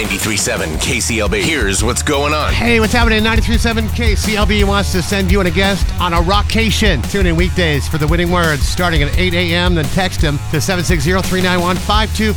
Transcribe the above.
93.7 KCLB. Here's what's going on. Hey, what's happening? 93.7 KCLB wants to send you and a guest on a rockcation. Tune in weekdays for the winning words starting at 8 a.m. Then text them to 760-391-5255.